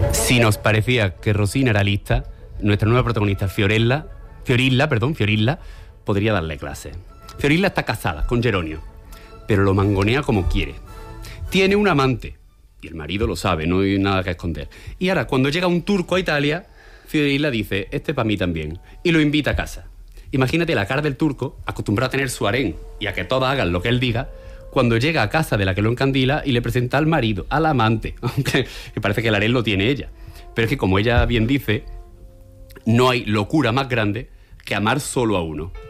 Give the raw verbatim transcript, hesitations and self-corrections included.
Si nos parecía que Rosina era lista, nuestra nueva protagonista, Fiorella, Fiorilla, perdón, Fiorilla, podría darle clase. Fiorilla está casada con Geronio, pero lo mangonea como quiere. Tiene un amante, y el marido lo sabe, no hay nada que esconder. Y ahora, cuando llega un turco a Italia, Fiorilla dice, este es para mí también, y lo invita a casa. Imagínate la cara del turco, acostumbrado a tener su harén y a que todos hagan lo que él diga, cuando llega a casa de la que lo encandila y le presenta al marido, al amante, aunque parece que el harén lo tiene ella. Pero es que, como ella bien dice, no hay locura más grande que amar solo a uno.